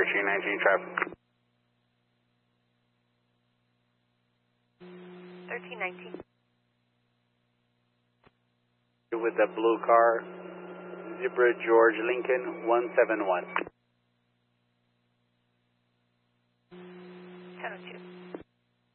1319 traffic. 1319. With the blue car, Zebra George Lincoln 171. 1002.